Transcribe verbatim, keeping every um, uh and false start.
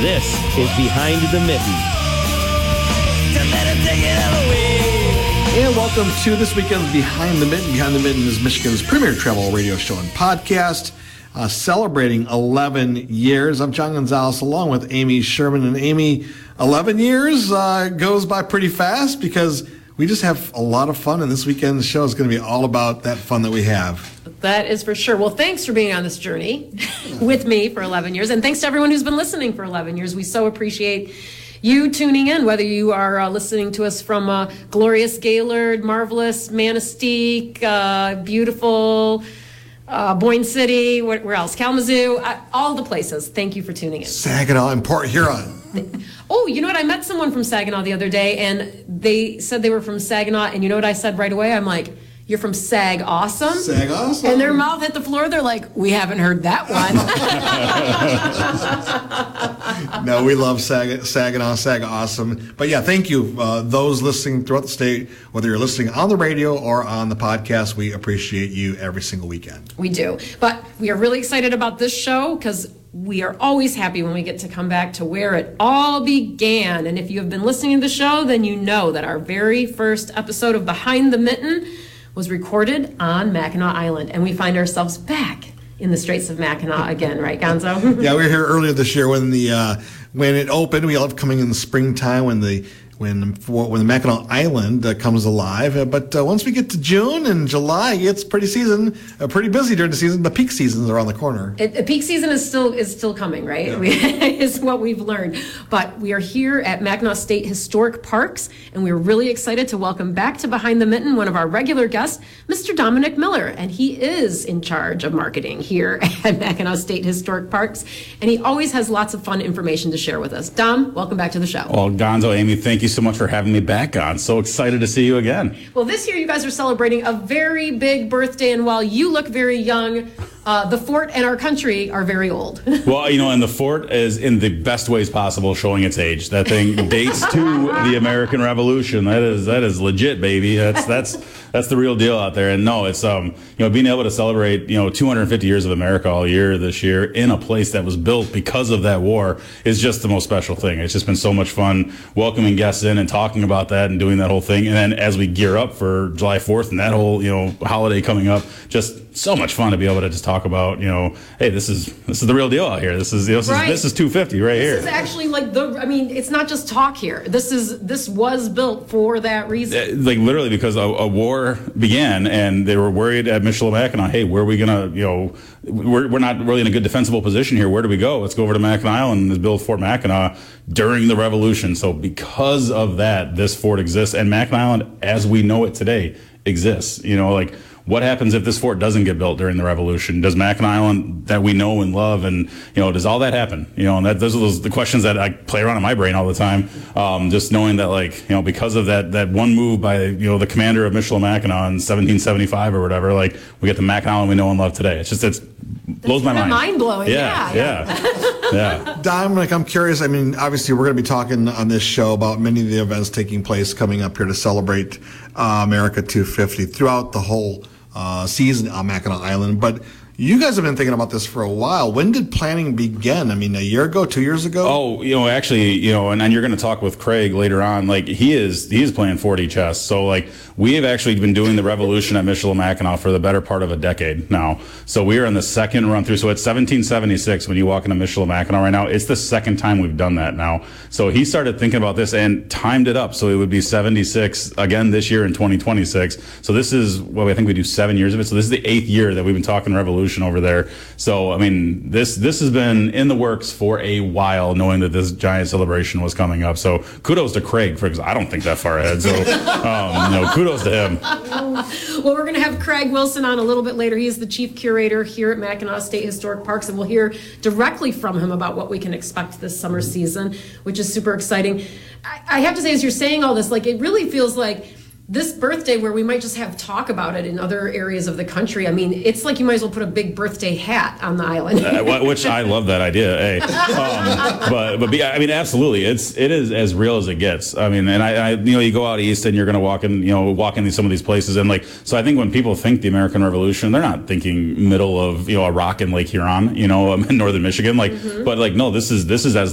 This is Behind the Mitten. And welcome to this weekend's Behind the Mitten. Behind the Mitten is Michigan's premier travel radio show and podcast, uh, celebrating eleven years. I'm John Gonzalez along with Amy Sherman. And Amy, eleven years uh, goes by pretty fast because we just have a lot of fun, and this weekend's show is going to be all about that fun that we have. That is for sure. Well, thanks for being on this journey with me for eleven years, and thanks to everyone who's been listening for eleven years. We so appreciate you tuning in, whether you are uh, listening to us from uh, glorious Gaylord, marvelous Manistee, uh, beautiful uh, Boyne City, where, where else? Kalamazoo, uh, all the places. Thank you for tuning in. Saginaw and Port Huron. Oh, you know what? I met someone from Saginaw the other day, and they said they were from Saginaw, and you know what I said right away? I'm like, you're from Sag Awesome? Sag Awesome. And their mouth hit the floor. They're like, we haven't heard that one. No, we love Sag, Saginaw, Sag Awesome. But yeah, thank you. Uh, those listening throughout the state, whether you're listening on the radio or on the podcast, we appreciate you every single weekend. We do. But we are really excited about this show because we are always happy when we get to come back to where it all began. And if you have been listening to the show, then you know that our very first episode of Behind the Mitten was recorded on Mackinac Island, and we find ourselves back in the Straits of Mackinac again, right, Gonzo? Yeah, we were here earlier this year when the uh, when it opened. We love coming in the springtime when the when when the Mackinac Island uh, comes alive. Uh, but uh, once we get to June and July, it's pretty season, uh, pretty busy during the season. The peak season's around the corner. It, the peak season is still is still coming, right? Yeah. We, is what we've learned. But we are here at Mackinac State Historic Parks, and we're really excited to welcome back to Behind the Mitten one of our regular guests, Mister Dominic Miller, and he is in charge of marketing here at Mackinac State Historic Parks, and he always has lots of fun information to share with us. Dom, welcome back to the show. Well, Gonzo, Amy, thank you so much for having me back on. So excited to see you again. Well, this year you guys are celebrating a very big birthday, and while you look very young, uh, the fort and our country are very old. Well, you know, and the fort is in the best ways possible showing its age. That thing dates to the American Revolution. That is that is legit, baby. That's that's that's the real deal out there. And no, it's um you know being able to celebrate you know two hundred fifty years of America all year this year in a place that was built because of that war is just the most special thing. It's just been so much fun welcoming guests in and talking about that and doing that whole thing. And then as we gear up for July fourth and that whole you know holiday coming up, just so much fun to be able to just talk about, you know, hey, this is this is the real deal out here. This is this right. is this is two fifty right this here. This is actually like the. I mean, it's not just talk here. This is this was built for that reason. Like literally because a, a war began and they were worried at Michilimackinac. Hey, where are we gonna? You know, we're we're not really in a good defensible position here. Where do we go? Let's go over to Mackinac Island and build Fort Mackinac during the Revolution. So because of that, this fort exists, and Mackinac Island, as we know it today, exists. You know, like. What happens if this fort doesn't get built during the Revolution? Does Mackinac Island that we know and love, and you know, does all that happen? You know, and that those are those the questions that I play around in my brain all the time. Um, just knowing that, like, you know, because of that that one move by you know the commander of Michilimackinac in seventeen seventy-five or whatever, like we get the Mackinac Island we know and love today. It's just it's blows it's my mind. Mind blowing. Yeah, yeah, yeah. yeah. Dominic, I'm curious. I mean, obviously, we're going to be talking on this show about many of the events taking place coming up here to celebrate uh, America two fifty throughout the whole Uh, season on Mackinac Island, but you guys have been thinking about this for a while. When did planning begin? I mean, a year ago, two years ago? Oh, you know, actually, you know, and, and you're going to talk with Craig later on. Like he is, he is playing four D chess. So like we have actually been doing the Revolution at Michilimackinac for the better part of a decade now. So we are in the second run through. So it's seventeen seventy-six when you walk into Michilimackinac right now. It's the second time we've done that now. So he started thinking about this and timed it up so it would be seventy-six again this year in twenty twenty-six. So this is well, I think we do seven years of it. So this is the eighth year that we've been talking Revolution over there. So I mean, this this has been in the works for a while, knowing that this giant celebration was coming up. So kudos to Craig for because I don't think that far ahead. So um, you know, kudos to him. Well, we're going to have Craig Wilson on a little bit later. He is the chief curator here at Mackinac State Historic Parks, and we'll hear directly from him about what we can expect this summer season, which is super exciting. I, I have to say, as you're saying all this, like it really feels like this birthday where we might just have talk about it in other areas of the country. I mean, it's like you might as well put a big birthday hat on the island. uh, which I love that idea. Hey, um, but but be, I mean, absolutely, it's it is as real as it gets. I mean, and I, I you know you go out east and you're going to walk in you know walk in some of these places and like so I think when people think the American Revolution, they're not thinking middle of you know a rock in Lake Huron, you know, um, in northern Michigan. Like, mm-hmm. but like no, this is this is as